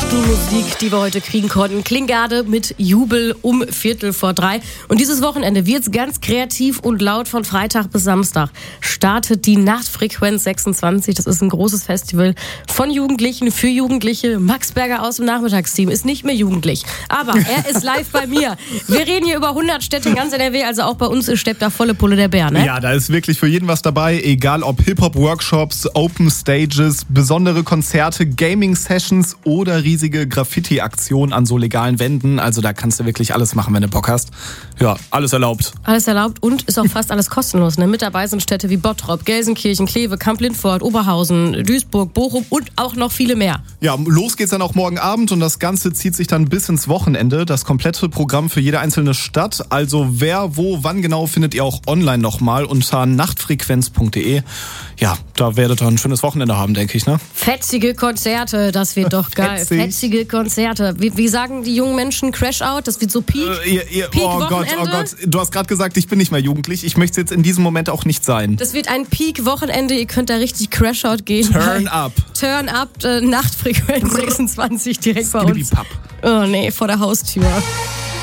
Musik, die wir heute kriegen konnten. Klinggarde mit Jubel um 2:45. Und dieses Wochenende wird's ganz kreativ und laut von Freitag bis Samstag. Startet die Nachtfrequenz 26. Das ist ein großes Festival von Jugendlichen für Jugendliche. Max Berger aus dem Nachmittagsteam ist nicht mehr jugendlich. Aber er ist live bei mir. Wir reden hier über 100 Städte in ganz NRW, also auch bei uns steppt da volle Pulle der Bär, ne? Ja, da ist wirklich für jeden was dabei. Egal ob Hip-Hop-Workshops, Open Stages, besondere Konzerte, Gaming-Sessions oder riesige Graffiti-Aktionen an so legalen Wänden. Also da kannst du wirklich alles machen, wenn du Bock hast. Ja, alles erlaubt. Alles erlaubt und ist auch fast alles kostenlos. Ne? Mit dabei sind Städte wie Bottrop, Gelsenkirchen, Kleve, Kamp-Lindfort, Oberhausen, Duisburg, Bochum und auch noch viele mehr. Ja, los geht's dann auch morgen Abend und das Ganze zieht sich dann bis ins Wochenende. Das komplette Programm für jede einzelne Stadt. Also wer, wo, wann genau, findet ihr auch online nochmal unter nachtfrequenz.de. Ja, da werdet ihr ein schönes Wochenende haben, denke ich, ne? Fetzige Konzerte, das wird doch geil. Fetzige Konzerte. Wie sagen die jungen Menschen Crash Out? Das wird so Peak. Oh Gott. Du hast gerade gesagt, ich bin nicht mehr jugendlich. Ich möchte jetzt in diesem Moment auch nicht sein. Das wird ein Peak-Wochenende. Ihr könnt da richtig Crash Out gehen. Turn up. Turn up, Nachtfrequenz 26 direkt bei uns. Oh nee, vor der Haustür.